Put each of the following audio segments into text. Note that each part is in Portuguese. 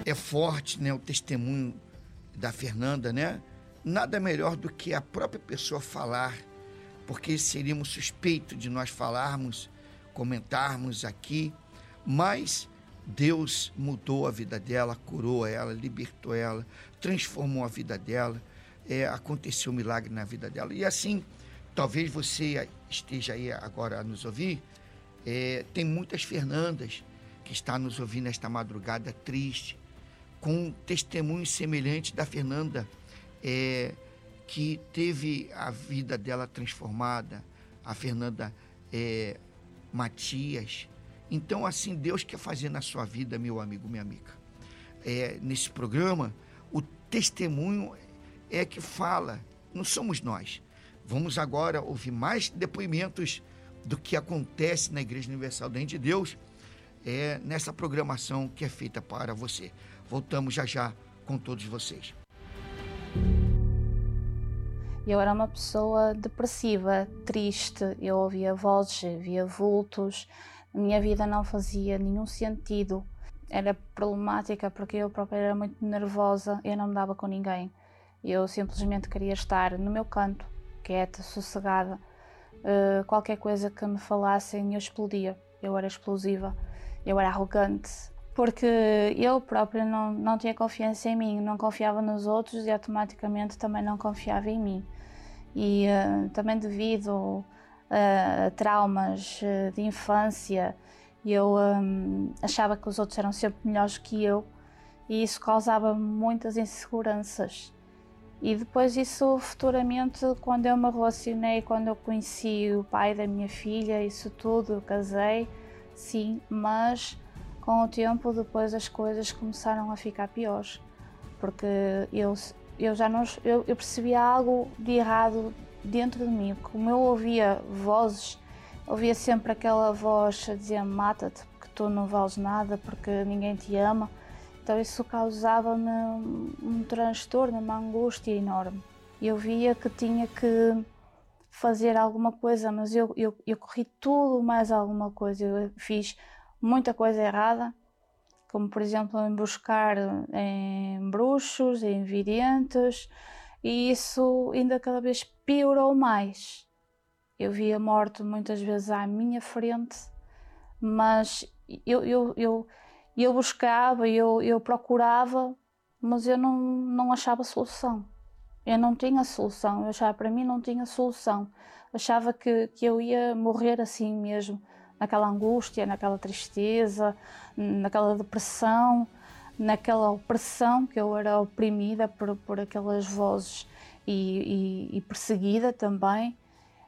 É forte, né, o testemunho da Fernanda, né? Nada melhor do que a própria pessoa falar, porque seríamos suspeitos de nós falarmos, comentarmos aqui, mas Deus mudou a vida dela, curou ela, libertou ela, transformou a vida dela, aconteceu um milagre na vida dela. E assim, talvez você esteja aí agora a nos ouvir, tem muitas Fernandas que estão nos ouvindo nesta madrugada triste, com um testemunho semelhante da Fernanda, que teve a vida dela transformada, a Fernanda Matias. Então, assim, Deus quer fazer na sua vida, meu amigo, minha amiga. Nesse programa, o testemunho é que fala, não somos nós. Vamos agora ouvir mais depoimentos do que acontece na Igreja Universal do Reino de Deus, nessa programação que é feita para você. Voltamos já já com todos vocês. Eu era uma pessoa depressiva, triste, eu ouvia vozes, via vultos, a minha vida não fazia nenhum sentido. Era problemática porque eu própria era muito nervosa, eu não me dava com ninguém. Eu simplesmente queria estar no meu canto, quieta, sossegada. Qualquer coisa que me falassem eu explodia, eu era explosiva, eu era arrogante. Porque eu própria não tinha confiança em mim, não confiava nos outros e automaticamente também não confiava em mim. E também devido a traumas de infância, eu achava que os outros eram sempre melhores que eu e isso causava muitas inseguranças. E depois isso futuramente, quando eu me relacionei, quando eu conheci o pai da minha filha, isso tudo, eu casei, sim, mas com o tempo depois as coisas começaram a ficar piores, porque eu percebia algo de errado dentro de mim. Como eu ouvia vozes, ouvia sempre aquela voz a dizer mata-te, porque tu não vales nada, porque ninguém te ama. Então isso causava-me um transtorno, uma angústia enorme. Eu via que tinha que fazer alguma coisa, mas eu corri tudo mais alguma coisa. Eu fiz muita coisa errada, como por exemplo emboscar em bruxos, em videntes, e isso ainda cada vez piorou mais. Eu via a morte muitas vezes à minha frente, mas eu buscava, eu procurava, mas eu não achava solução. Eu não tinha solução, eu achava, para mim não tinha solução. Achava que eu ia morrer assim mesmo, naquela angústia, naquela tristeza, naquela depressão, naquela opressão, que eu era oprimida por aquelas vozes e perseguida também,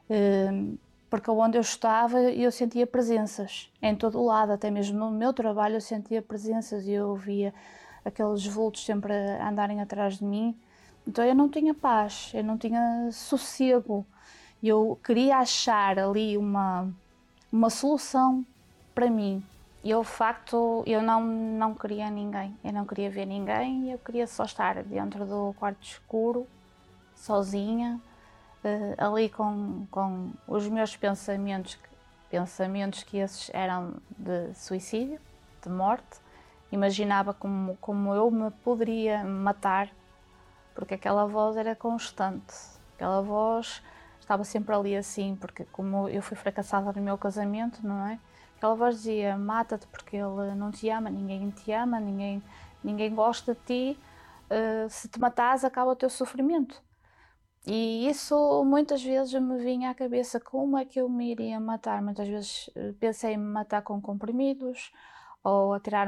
porque onde eu estava eu sentia presenças, em todo o lado, até mesmo no meu trabalho eu sentia presenças e eu ouvia aqueles vultos sempre a andarem atrás de mim. Então eu não tinha paz, eu não tinha sossego, eu queria achar ali uma solução para mim. E o facto, eu não queria ninguém, eu não queria ver ninguém, eu queria só estar dentro do quarto escuro, sozinha, ali com os meus pensamentos que esses eram de suicídio, de morte. Imaginava como eu me poderia matar, porque aquela voz era constante, aquela voz estava sempre ali assim, porque como eu fui fracassada no meu casamento, não é? Aquela voz dizia, mata-te porque ele não te ama, ninguém te ama, ninguém gosta de ti, se te matares acaba o teu sofrimento. E isso muitas vezes me vinha à cabeça, como é que eu me iria matar? Muitas vezes pensei em me matar com comprimidos, ou atirar